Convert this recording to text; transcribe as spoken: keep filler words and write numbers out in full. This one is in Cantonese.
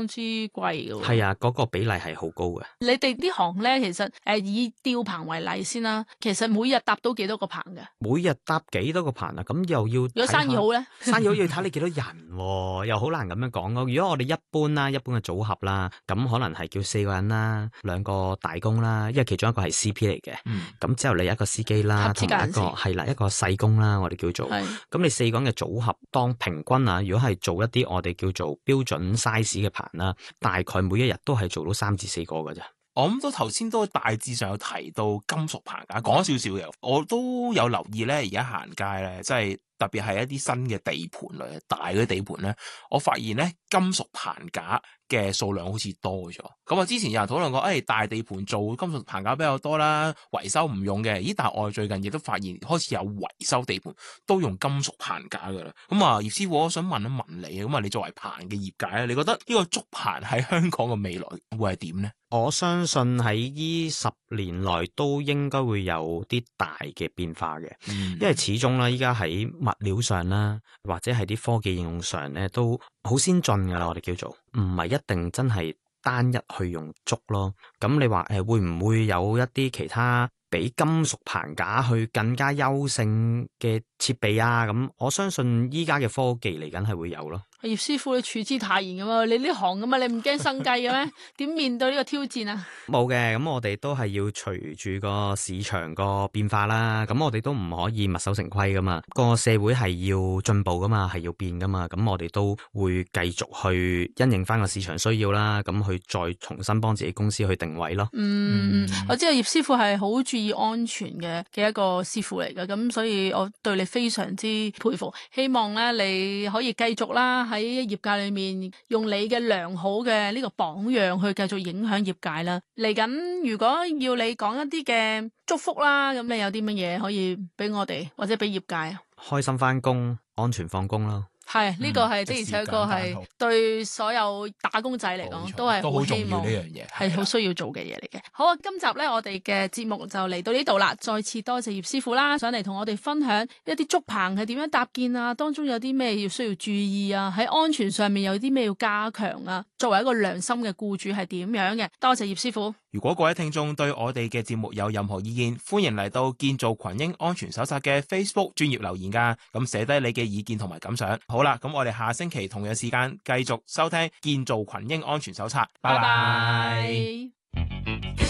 當之貴嘅。 係啊，嗰、那個比例係好高嘅。 你哋呢行咧，其實誒、呃、以吊棚為例先啦，其實每日搭到幾多個棚嘅？ 每日搭幾多個棚啊？咁又要如果生意好咧， 生意好要睇你幾多人、啊，又好難咁樣講咯。如果我哋一般啦，一般嘅組合啦，咁可能係叫四個人啦，兩個大工啦，因為其中一個係 C P 嚟嘅。咁、嗯、之後你一個司機啦，同埋一個係啦，一個細工啦，我哋叫做。咁你四個人嘅組合，當平均啊，如果係做一啲我哋叫做標準 size 嘅棚啦，大概每一日都係做到三至四個㗎咋。 我諗到頭先都大致上有提到金屬棚架，講少少嘅，我都有留意咧。而家行街咧，即係特別係一啲新嘅地盤類大嘅地盤咧，我發現咧金屬棚架嘅數量好似多咗。咁啊，之前有人討論過，誒、哎、大地盤做金屬棚架比較多啦，維修唔用嘅。咦，但係我最近亦都發現開始有維修地盤都用金屬棚架噶啦。咁啊，葉師傅，我想問一問你，咁啊，你作為棚嘅業界咧，你覺得呢個竹棚喺香港嘅未來會係點咧？ 我相信喺呢十年內都應該會有啲大嘅變化嘅，嗯、因為始終啦，依家喺物料上啦，或者係啲科技應用上咧，都好先進噶啦。我哋叫做唔係一定真係單一去用竹咯。咁你話誒會唔會有一啲其他比金屬棚架去更加優勝嘅設備啊？咁我相信依家嘅科技嚟緊係會有咯。 葉師傅，你處之泰然噶嘛？你呢行噶嘛？你唔驚生計嘅咩？點面對呢個挑戰啊？ 冇嘅，咁我哋都係要隨住個市場個變化啦。咁我哋都唔可以墨守成規噶嘛。個社會係要進步噶嘛，係要變噶嘛。咁我哋都會繼續去因應翻個市場需要啦。咁去再重新幫自己公司去定位咯。 嗯，嗯我知道葉師傅係好注意安全嘅嘅一個師傅嚟噶，咁所以我對你非常之佩服。希望咧你可以繼續啦。喺業界裏面用你嘅良好嘅呢個榜樣去繼續影響業界啦。嚟緊如果要你講一啲嘅祝福啦，咁你有啲乜嘢可以俾我哋或者俾業界啊？ 開心返工，安全放工咯。 係呢、這個係的而且確係對所有打工仔嚟講都係好希望呢樣嘢，係好需要做嘅嘢嚟嘅。好啊，今集咧我哋嘅節目就嚟到呢度啦。再次多謝葉師傅啦，上嚟同我哋分享一啲竹棚係點樣搭建啊，當中有啲咩要需要注意啊，喺安全上面有啲咩要加強啊。作為一個良心嘅僱主係點樣嘅？多謝葉師傅。 如果各位聽眾對我哋嘅節目有任何意見，歡迎嚟到建造群英安全手冊嘅 Facebook 專頁留言噶，咁寫低你嘅意見同埋感想。好啦，咁我哋下星期同樣時間繼續收聽建造群英安全手冊。拜拜。